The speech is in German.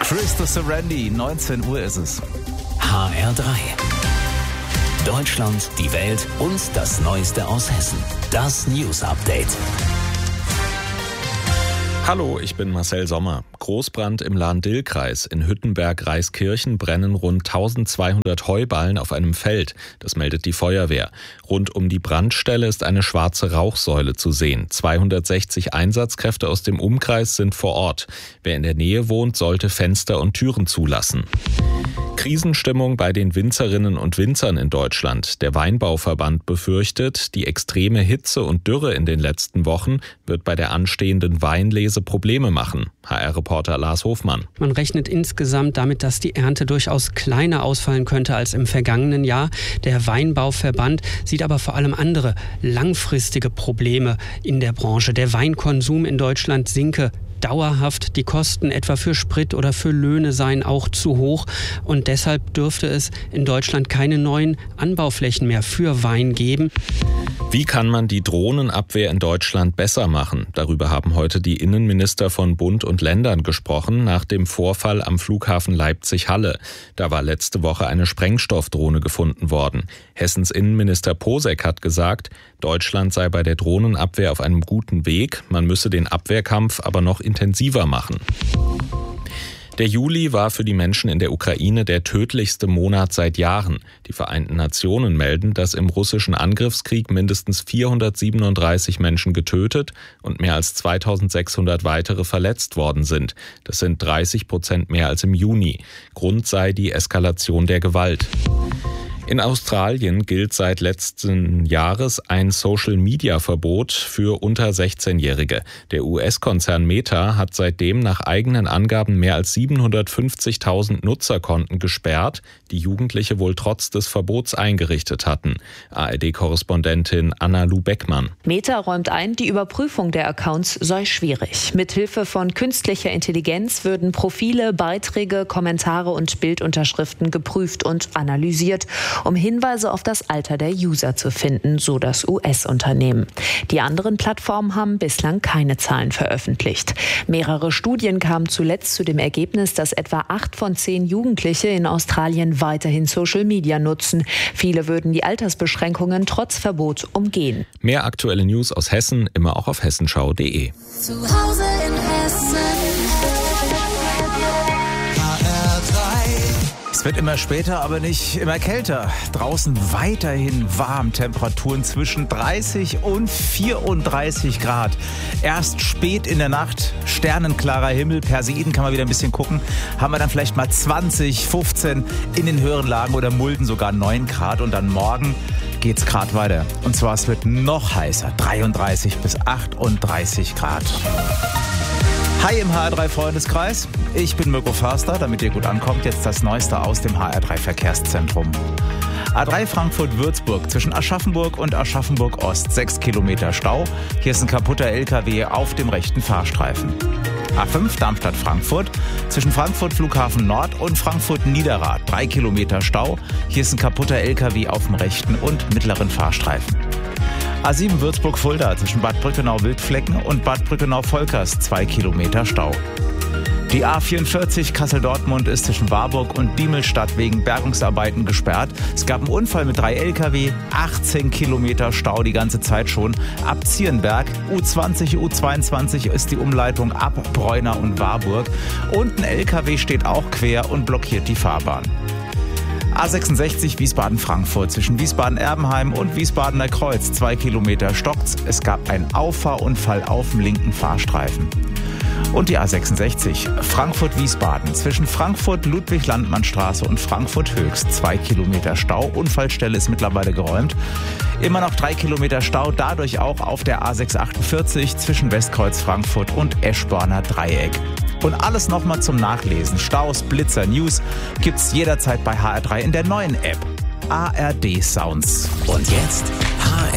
Crystal Serenity, 19 Uhr ist es. HR3. Deutschland, die Welt und das Neueste aus Hessen. Das News Update. Hallo, ich bin Marcel Sommer. Großbrand im Lahn-Dill-Kreis. In Hüttenberg-Reiskirchen brennen rund 1200 Heuballen auf einem Feld. Das meldet die Feuerwehr. Rund um die Brandstelle ist eine schwarze Rauchsäule zu sehen. 260 Einsatzkräfte aus dem Umkreis sind vor Ort. Wer in der Nähe wohnt, sollte Fenster und Türen zulassen. Krisenstimmung bei den Winzerinnen und Winzern in Deutschland. Der Weinbauverband befürchtet, die extreme Hitze und Dürre in den letzten Wochen wird bei der anstehenden Weinlese Probleme machen. HR-Reporter Lars Hofmann. Man rechnet insgesamt damit, dass die Ernte durchaus kleiner ausfallen könnte als im vergangenen Jahr. Der Weinbauverband sieht aber vor allem andere langfristige Probleme in der Branche. Der Weinkonsum in Deutschland sinke dauerhaft. Die Kosten etwa für Sprit oder für Löhne seien auch zu hoch. Und deshalb dürfte es in Deutschland keine neuen Anbauflächen mehr für Wein geben. Wie kann man die Drohnenabwehr in Deutschland besser machen? Darüber haben heute die Innenminister von Bund und Ländern gesprochen, nach dem Vorfall am Flughafen Leipzig-Halle. Da war letzte Woche eine Sprengstoffdrohne gefunden worden. Hessens Innenminister Posek hat gesagt, Deutschland sei bei der Drohnenabwehr auf einem guten Weg. Man müsse den Abwehrkampf aber noch intensiver machen. Der Juli war für die Menschen in der Ukraine der tödlichste Monat seit Jahren. Die Vereinten Nationen melden, dass im russischen Angriffskrieg mindestens 437 Menschen getötet und mehr als 2600 weitere verletzt worden sind. Das sind 30% mehr als im Juni. Grund sei die Eskalation der Gewalt. In Australien gilt seit letzten Jahres ein Social-Media-Verbot für unter 16-Jährige. Der US-Konzern Meta hat seitdem nach eigenen Angaben mehr als 750.000 Nutzerkonten gesperrt, die Jugendliche wohl trotz des Verbots eingerichtet hatten. ARD-Korrespondentin Anna-Lu Beckmann. Meta räumt ein, die Überprüfung der Accounts sei schwierig. Mithilfe von künstlicher Intelligenz würden Profile, Beiträge, Kommentare und Bildunterschriften geprüft und analysiert, um Hinweise auf das Alter der User zu finden, so das US-Unternehmen. Die anderen Plattformen haben bislang keine Zahlen veröffentlicht. Mehrere Studien kamen zuletzt zu dem Ergebnis, dass etwa 8 von 10 Jugendliche in Australien weiterhin Social Media nutzen. Viele würden die Altersbeschränkungen trotz Verbot umgehen. Mehr aktuelle News aus Hessen, immer auch auf hessenschau.de. Zu Hause in Hessen. Es wird immer später, aber nicht immer kälter. Draußen weiterhin warm. Temperaturen zwischen 30 und 34 Grad. Erst spät in der Nacht, sternenklarer Himmel. Perseiden kann man wieder ein bisschen gucken. Haben wir dann vielleicht mal 20, 15 in den höheren Lagen oder Mulden sogar 9 Grad. Und dann morgen geht's Grad weiter. Und zwar, es wird noch heißer. 33 bis 38 Grad. Hi im HR3-Freundeskreis, ich bin Mirko Förster, damit ihr gut ankommt, jetzt das Neueste aus dem HR3-Verkehrszentrum. A3 Frankfurt-Würzburg zwischen Aschaffenburg und Aschaffenburg-Ost, 6 Kilometer Stau. Hier ist ein kaputter LKW auf dem rechten Fahrstreifen. A5 Darmstadt-Frankfurt zwischen Frankfurt Flughafen Nord und Frankfurt Niederrad, 3 Kilometer Stau. Hier ist ein kaputter LKW auf dem rechten und mittleren Fahrstreifen. A7 Würzburg-Fulda zwischen Bad Brückenau-Wildflecken und Bad Brückenau-Volkers, 2 Kilometer Stau. Die A44 Kassel-Dortmund ist zwischen Warburg und Diemelstadt wegen Bergungsarbeiten gesperrt. Es gab einen Unfall mit 3 LKW, 18 Kilometer Stau die ganze Zeit schon. Ab Zierenberg, U20, U22 ist die Umleitung ab Bräuna und Warburg. Und ein LKW steht auch quer und blockiert die Fahrbahn. A66 Wiesbaden-Frankfurt zwischen Wiesbaden-Erbenheim und Wiesbadener Kreuz, 2 Kilometer stockt's. Es gab einen Auffahrunfall auf dem linken Fahrstreifen. Und die A66 Frankfurt-Wiesbaden zwischen Frankfurt-Ludwig-Landmann-Straße und Frankfurt-Höchst, 2 Kilometer Stau. Unfallstelle ist mittlerweile geräumt. Immer noch 3 Kilometer Stau, dadurch auch auf der A648 zwischen Westkreuz Frankfurt und Eschborner Dreieck. Und alles nochmal zum Nachlesen. Staus, Blitzer, News gibt's jederzeit bei HR3 in der neuen App. ARD Sounds. Und jetzt HR